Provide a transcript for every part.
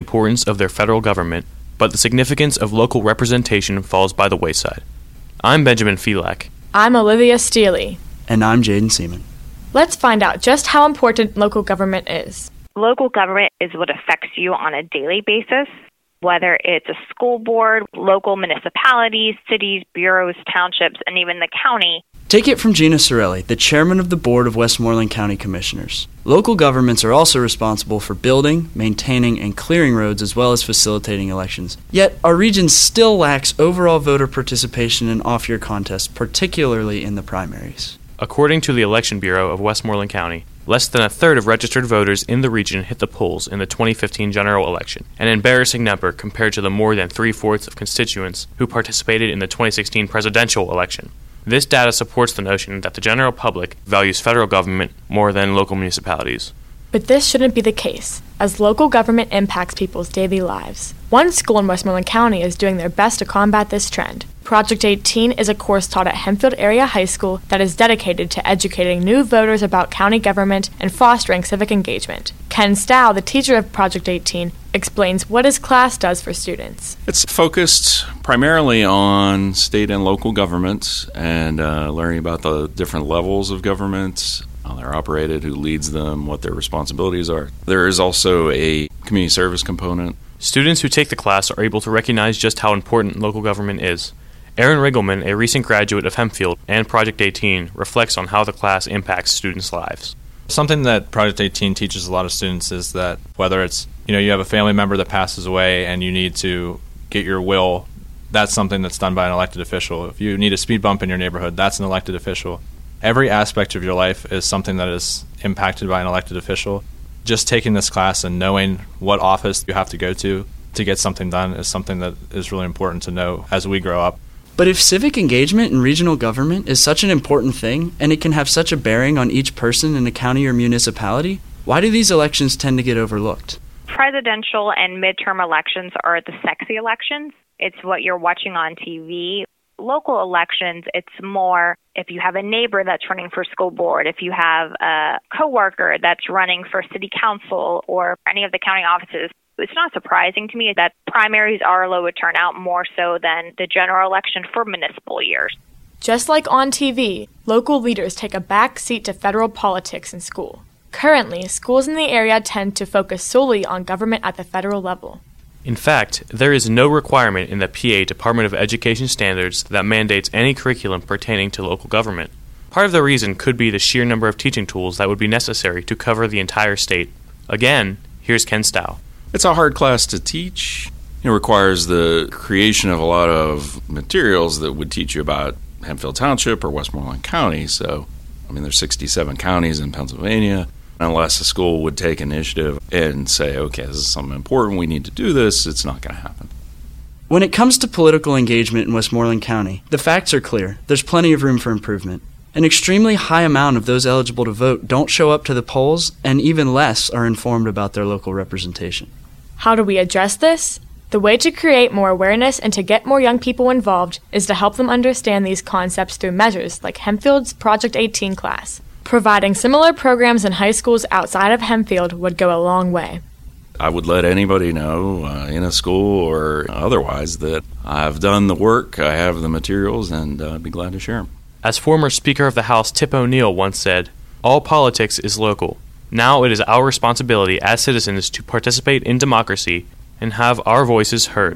importance of their federal government, but the significance of local representation falls by the wayside. I'm Benjamin Felak. I'm Olivia Steele. And I'm Jaden Seaman. Let's find out just how important local government is. Local government is what affects you on a daily basis, whether it's a school board, local municipalities, cities, bureaus, townships, and even the county. Take it from Gina Sorelli, the chairman of the board of Westmoreland County Commissioners. Local governments are also responsible for building, maintaining, and clearing roads as well as facilitating elections. Yet, our region still lacks overall voter participation in off-year contests, particularly in the primaries. According to the Election Bureau of Westmoreland County, less than a third of registered voters in the region hit the polls in the 2015 general election, an embarrassing number compared to the more than three-fourths of constituents who participated in the 2016 presidential election. This data supports the notion that the general public values federal government more than local municipalities. But this shouldn't be the case, as local government impacts people's daily lives. One school in Westmoreland County is doing their best to combat this trend. Project 18 is a course taught at Hempfield Area High School that is dedicated to educating new voters about county government and fostering civic engagement. Ken Stow, the teacher of Project 18, explains what his class does for students. It's focused primarily on state and local governments and learning about the different levels of government, how they're operated, who leads them, what their responsibilities are. There is also a community service component. Students who take the class are able to recognize just how important local government is. Aaron Riggleman, a recent graduate of Hempfield and Project 18, reflects on how the class impacts students' lives. Something that Project 18 teaches a lot of students is that whether it's, you have a family member that passes away and you need to get your will, that's something that's done by an elected official. If you need a speed bump in your neighborhood, that's an elected official. Every aspect of your life is something that is impacted by an elected official. Just taking this class and knowing what office you have to go to get something done is something that is really important to know as we grow up. But if civic engagement in regional government is such an important thing, and it can have such a bearing on each person in a county or municipality, why do these elections tend to get overlooked? Presidential and midterm elections are the sexy elections. It's what you're watching on TV. Local elections, it's more if you have a neighbor that's running for school board, if you have a coworker that's running for city council or any of the county offices. It's not surprising to me that primaries are low a turnout, more so than the general election for municipal years. Just like on TV, local leaders take a back seat to federal politics in school. Currently, schools in the area tend to focus solely on government at the federal level. In fact, there is no requirement in the PA Department of Education standards that mandates any curriculum pertaining to local government. Part of the reason could be the sheer number of teaching tools that would be necessary to cover the entire state. Again, here's Ken Stow. It's a hard class to teach. It requires the creation of a lot of materials that would teach you about Hempfield Township or Westmoreland County. So, there's 67 counties in Pennsylvania. Unless a school would take initiative and say, okay, this is something important, we need to do this, it's not going to happen. When it comes to political engagement in Westmoreland County, the facts are clear. There's plenty of room for improvement. An extremely high amount of those eligible to vote don't show up to the polls, and even less are informed about their local representation. How do we address this? The way to create more awareness and to get more young people involved is to help them understand these concepts through measures like Hempfield's Project 18 class. Providing similar programs in high schools outside of Hempfield would go a long way. I would let anybody know in a school or otherwise that I've done the work, I have the materials, and I'd be glad to share them. As former Speaker of the House Tip O'Neill once said, all politics is local. Now it is our responsibility as citizens to participate in democracy and have our voices heard.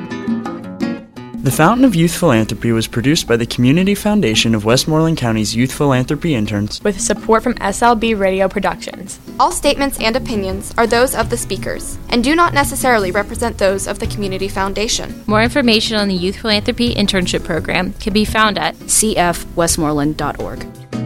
The Fountain of Youth Philanthropy was produced by the Community Foundation of Westmoreland County's Youth Philanthropy interns with support from SLB Radio Productions. All statements and opinions are those of the speakers and do not necessarily represent those of the Community Foundation. More information on the Youth Philanthropy Internship Program can be found at cfwestmoreland.org.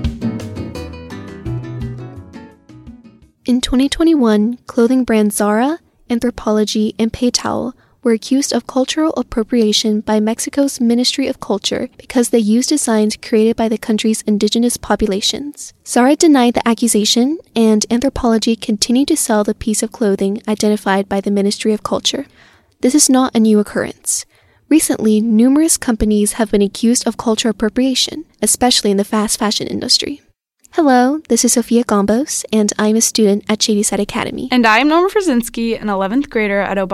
In 2021, clothing brands Zara, Anthropologie, and PayTowel were accused of cultural appropriation by Mexico's Ministry of Culture because they used designs created by the country's indigenous populations. Zara denied the accusation, and Anthropologie continued to sell the piece of clothing identified by the Ministry of Culture. This is not a new occurrence. Recently, numerous companies have been accused of cultural appropriation, especially in the fast fashion industry. Hello, this is Sophia Gombos, and I'm a student at Shadyside Academy. And I'm Norma Frzinski, an 11th grader at Obama